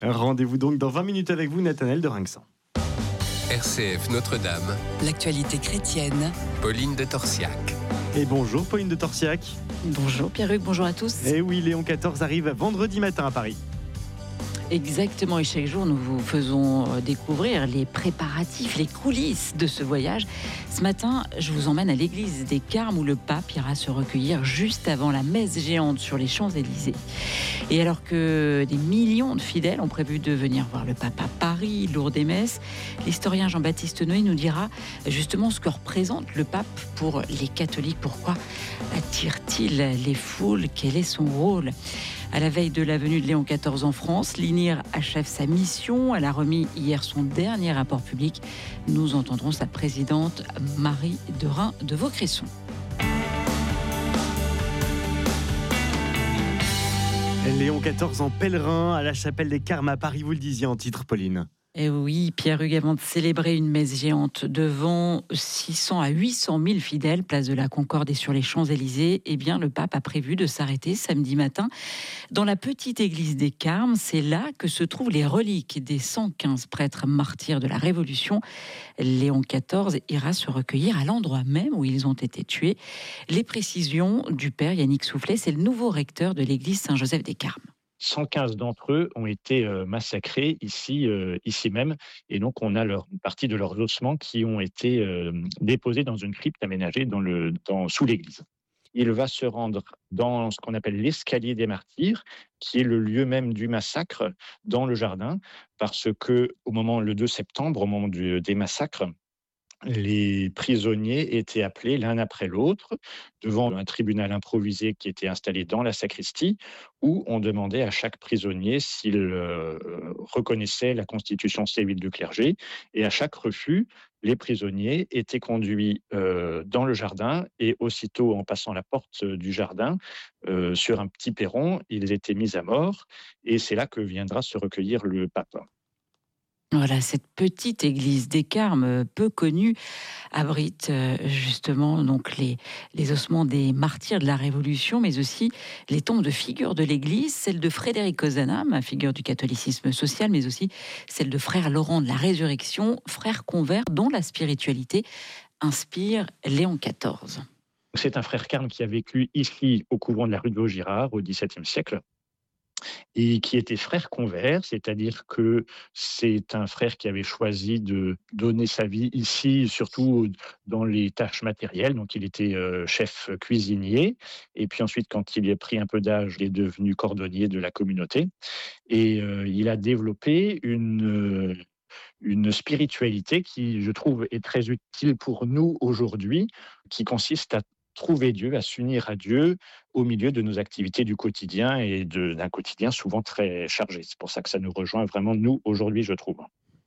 Rendez-vous donc dans 20 minutes avec vous, Nathanaël de Rinxan. RCF Notre-Dame, l'actualité chrétienne. Pauline de Torsiac. Et bonjour Pauline de Torsiac. Bonjour Pierre-Hugues, bonjour à tous. Et oui, Léon XIV arrive vendredi matin à Paris. Exactement, et chaque jour nous vous faisons découvrir les préparatifs, les coulisses de ce voyage. Ce matin, je vous emmène à l'église des Carmes où le pape ira se recueillir juste avant la messe géante sur les Champs-Élysées. Et alors que des millions de fidèles ont prévu de venir voir le pape à Paris, Lourdes et Metz, l'historien Jean-Baptiste Noé nous dira justement ce que représente le pape pour les catholiques. Pourquoi attire-t-il les foules? Quel est son rôle? À la veille de la venue de Léon XIV en France, l'INIR achève sa mission. Elle a remis hier son dernier rapport public. Nous entendrons sa présidente Marie Derain de Vaucresson. Léon XIV en pèlerin à la chapelle des Carmes à Paris, vous le disiez en titre, Pauline. Et oui, Pierre-Hugues, avant de célébrer une messe géante devant 600 à 800 000 fidèles, place de la Concorde et sur les Champs-Élysées, eh bien, le pape a prévu de s'arrêter samedi matin dans la petite église des Carmes. C'est là que se trouvent les reliques des 115 prêtres martyrs de la Révolution. Léon XIV ira se recueillir à l'endroit même où ils ont été tués. Les précisions du père Yannick Soufflet, c'est le nouveau recteur de l'église Saint-Joseph des Carmes. 115 d'entre eux ont été massacrés ici même, et donc on a une partie de leurs ossements qui ont été déposés dans une crypte aménagée sous l'église. Il va se rendre dans ce qu'on appelle l'escalier des martyrs, qui est le lieu même du massacre, dans le jardin, parce que le 2 septembre, au moment des massacres, les prisonniers étaient appelés l'un après l'autre devant un tribunal improvisé qui était installé dans la sacristie, où on demandait à chaque prisonnier s'il reconnaissait la constitution civile du clergé. Et à chaque refus, les prisonniers étaient conduits dans le jardin, et aussitôt en passant la porte du jardin, sur un petit perron, ils étaient mis à mort. Et c'est là que viendra se recueillir le pape. Voilà, cette petite église des Carmes, peu connue, abrite justement donc les ossements des martyrs de la Révolution, mais aussi les tombes de figures de l'église, celle de Frédéric Ozanam, figure du catholicisme social, mais aussi celle de frère Laurent de la Résurrection, frère convert dont la spiritualité inspire Léon XIV. C'est un frère carme qui a vécu ici au couvent de la rue de Vaugirard au XVIIe siècle, et qui était frère convert, c'est-à-dire que c'est un frère qui avait choisi de donner sa vie ici, surtout dans les tâches matérielles. Donc il était chef cuisinier, et puis ensuite, quand il a pris un peu d'âge, il est devenu cordonnier de la communauté, et il a développé une spiritualité qui, je trouve, est très utile pour nous aujourd'hui, qui consiste à trouver Dieu, à s'unir à Dieu au milieu de nos activités du quotidien, et d'un quotidien souvent très chargé. C'est pour ça que ça nous rejoint vraiment, nous, aujourd'hui, je trouve.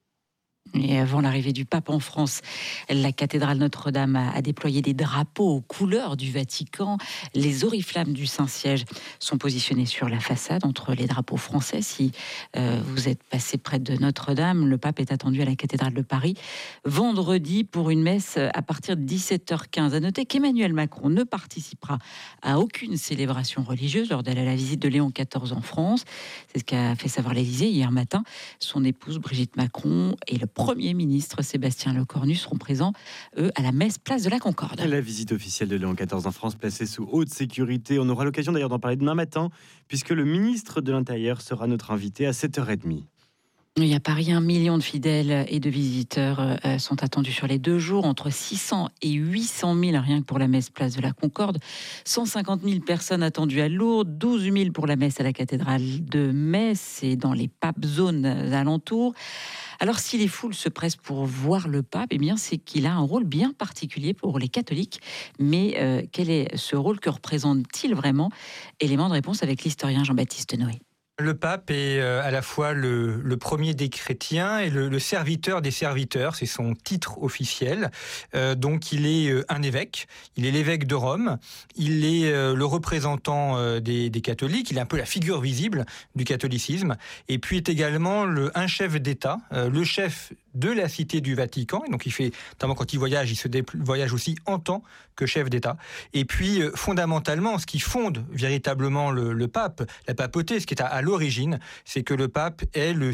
Et avant l'arrivée du pape en France, la cathédrale Notre-Dame a déployé des drapeaux aux couleurs du Vatican. Les oriflammes du Saint-Siège sont positionnées sur la façade entre les drapeaux français. Si vous êtes passé près de Notre-Dame, le pape est attendu à la cathédrale de Paris vendredi pour une messe à partir de 17h15. À noter qu'Emmanuel Macron ne participera à aucune célébration religieuse lors de la visite de Léon XIV en France. C'est ce qu'a fait savoir l'Élysée hier matin. Son épouse Brigitte Macron et le Premier ministre Sébastien Lecornu seront présents, eux, à la messe place de la Concorde. La visite officielle de Léon XIV en France, placée sous haute sécurité. On aura l'occasion d'ailleurs d'en parler demain matin, puisque le ministre de l'Intérieur sera notre invité à 7h30. Il y a Paris, 1 million de fidèles et de visiteurs sont attendus sur les 2 jours, entre 600 et 800 000 rien que pour la messe place de la Concorde, 150 000 personnes attendues à Lourdes, 12 000 pour la messe à la cathédrale de Metz et dans les papes zones alentours. Alors si les foules se pressent pour voir le pape, eh bien c'est qu'il a un rôle bien particulier pour les catholiques. Mais quel est ce rôle? Que représente-t-il vraiment? Élément de réponse avec l'historien Jean-Baptiste Noé. Le pape est à la fois le premier des chrétiens et le serviteur des serviteurs, c'est son titre officiel. Donc il est un évêque, il est l'évêque de Rome, il est le représentant des catholiques, il est un peu la figure visible du catholicisme, et puis est également un chef d'État, le chef de la Cité du Vatican. Et donc il fait, notamment quand il voyage, il se voyage aussi en tant que chef d'État. Et puis fondamentalement, ce qui fonde véritablement le pape, la papauté, ce qui est à l'origine, c'est que le pape est le